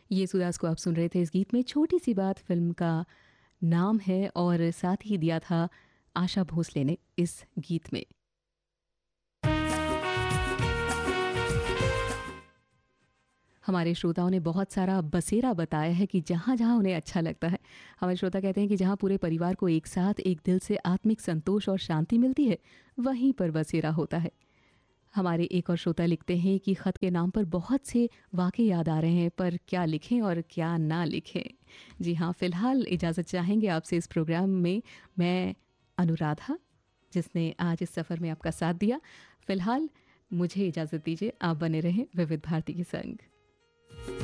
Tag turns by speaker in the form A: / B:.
A: ये सुदास को आप सुन रहे थे। इस गीत में छोटी सी बात फिल्म का नाम है और साथ ही दिया था आशा भोसले ने इस गीत में। हमारे श्रोताओं ने बहुत सारा बसेरा बताया है कि जहाँ जहाँ उन्हें अच्छा लगता है। हमारे श्रोता कहते हैं कि जहाँ पूरे परिवार को एक साथ एक दिल से आत्मिक संतोष और शांति मिलती है, वहीं पर बसेरा होता है। हमारे एक और श्रोता लिखते हैं कि ख़त के नाम पर बहुत से वाक़े याद आ रहे हैं, पर क्या लिखें और क्या ना लिखें। जी हाँ, फ़िलहाल इजाज़त चाहेंगे आपसे इस प्रोग्राम में मैं अनुराधा, जिसने आज इस सफ़र में आपका साथ दिया। फ़िलहाल मुझे इजाज़त दीजिए, आप बने रहें विविध भारती के संग।